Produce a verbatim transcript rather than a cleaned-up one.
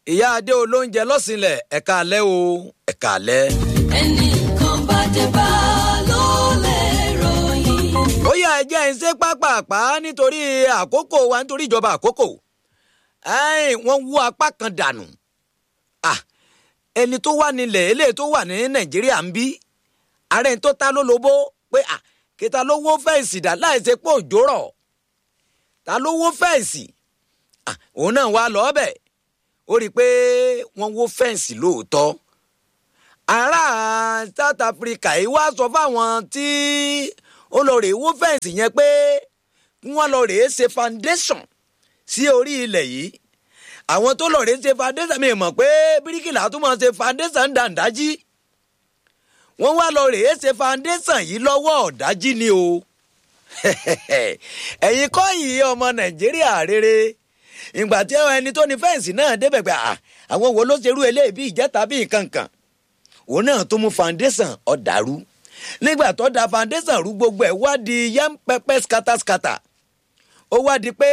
ìyá adé olóúnjẹ lọ́sìnlẹ̀ ẹ̀ka alẹ́ o ẹ̀ka alẹ́. ẹnìkan bá dé bá ló lè ròyìn. ó yá ẹ jẹ́ ẹ ṣe pápápá nítorí àkókò wa nítorí ìjọba àkókò wọ́n wú apá kan dànù ẹni tó wà nílẹ̀ eléyìí tó wà ní nàìjíríà ń bí ààrẹ tó ta ló lobó pé kíta ló wó fẹ́ǹsì dà láì ṣe pé òjò rọ̀ ta ló wó fẹ́ǹsì òun náà wá lọ́ọ́ bẹ̀ ó rí i pé wọ́n wó fẹ́ǹsì lóòótọ́ ará South Africa yìí wá sọ fáwọn tí ó lọ rèé wó fẹ́ǹsì yẹn pé wọ́n lọ rèé ṣe foundation sí orí ilẹ̀ yìí àwọn tó lọ rèé ṣe foundation mi mọ̀ pé bíríkìlà tó máa ṣe foundation dàndájí wọ́n wá lọ rèé ṣe foundation yìí lọ́wọ́ ọ̀dájí ni o ẹ̀yin kọ́ yìí ọmọ Nàìjíríà rere ìgbà tí ẹni tó ní fẹ́ǹsì náà débẹ̀ pé àwọn wo ló ṣerú eléyìí bí ìjẹta bí nǹkan kan òun náà tó mú foundation ọ̀dàrú nígbà tó da foundation rú gbogbo ẹ̀ wá di yam pẹpẹ skata skata ó wá di pé